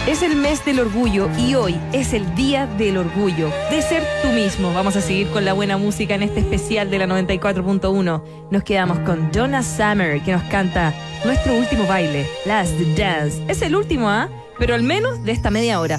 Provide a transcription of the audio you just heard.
Es el mes del orgullo y hoy es el día del orgullo, de ser tú mismo. Vamos a seguir con la buena música en este especial de la 94.1. Nos quedamos con Donna Summer, que nos canta Nuestro Último Baile, Last Dance. Es el último, pero al menos de esta media hora.